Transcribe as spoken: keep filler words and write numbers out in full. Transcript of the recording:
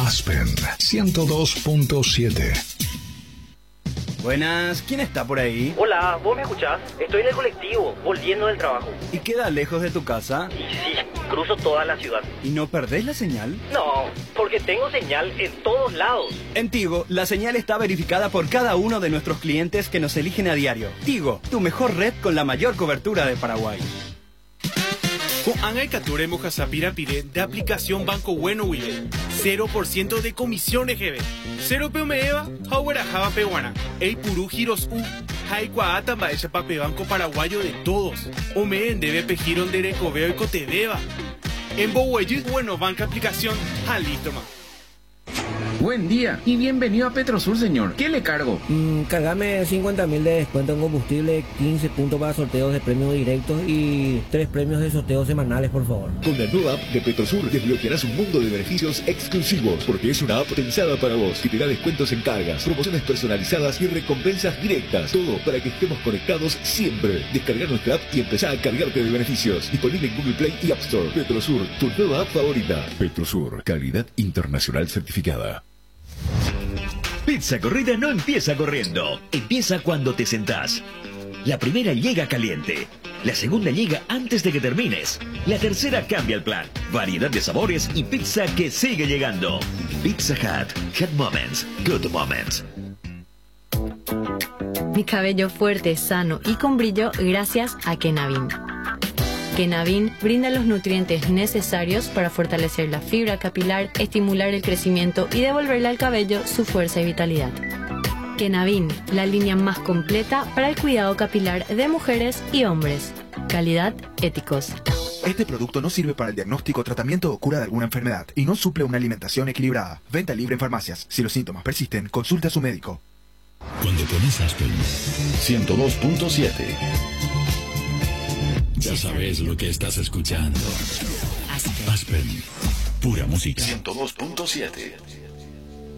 Aspen ciento dos punto siete. Buenas, ¿quién está por ahí? Hola, ¿vos me escuchás? Estoy en el colectivo, volviendo del trabajo. ¿Y queda lejos de tu casa? Y sí, cruzo toda la ciudad. ¿Y no perdés la señal? No, porque tengo señal en todos lados. En Tigo, la señal está verificada por cada uno de nuestros clientes que nos eligen a diario. Tigo, tu mejor red con la mayor cobertura de Paraguay. Con Anga y Cature Mojasapira Pire de aplicación Banco Bueno Wibe. cero por ciento de comisiones G B. Cero Peumeva, Howard Java Pehuana. Ey Puru Giros U. Haikua Atamba Echa Pape Banco Paraguayo de todos. Ome en Debe Pejiron de Recoveo y Cotedeva. En Bohuayú, bueno, banca aplicación. Ah, listo, ma. Buen día y bienvenido a Petrosur, señor. ¿Qué le cargo? Mm, cargame cincuenta mil de descuento en combustible, quince puntos para sorteos de premios directos y tres premios de sorteos semanales, por favor. Con la nueva app de Petrosur desbloquearás un mundo de beneficios exclusivos, porque es una app pensada para vos, que te da descuentos en cargas, promociones personalizadas y recompensas directas. Todo para que estemos conectados siempre. Descargar nuestra app y empezar a cargarte de beneficios. Disponible en Google Play y App Store. Petrosur, tu nueva app favorita. Petrosur, calidad internacional certificada. Pizza Corrida no empieza corriendo, empieza cuando te sentás. La primera llega caliente, la segunda llega antes de que termines, la tercera cambia el plan, variedad de sabores y pizza que sigue llegando. Pizza Hut, Hut Moments, Good Moments. Mi cabello fuerte, sano y con brillo gracias a Kenavin. Kenavin brinda los nutrientes necesarios para fortalecer la fibra capilar, estimular el crecimiento y devolverle al cabello su fuerza y vitalidad. Kenavin, la línea más completa para el cuidado capilar de mujeres y hombres. Calidad, éticos. Este producto no sirve para el diagnóstico, tratamiento o cura de alguna enfermedad y no suple una alimentación equilibrada. Venta libre en farmacias. Si los síntomas persisten, consulte a su médico. Cuando pones Aspen ciento dos punto siete, ya sabes lo que estás escuchando. Aspen, pura música. ciento dos punto siete.